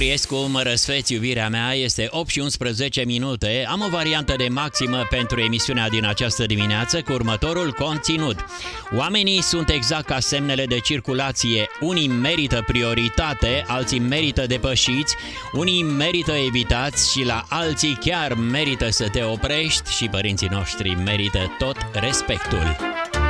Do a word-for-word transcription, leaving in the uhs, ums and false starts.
Grigoриescu, mă răsfeți, iubirea mea, este opt și unsprezece minute. Am o variantă de maximă pentru emisiunea din această dimineață cu următorul conținut. Oamenii sunt exact ca semnele de circulație. Unii merită prioritate, alții merită depășiți, unii merită evitați și la alții chiar merită să te oprești și părinții noștri merită tot respectul.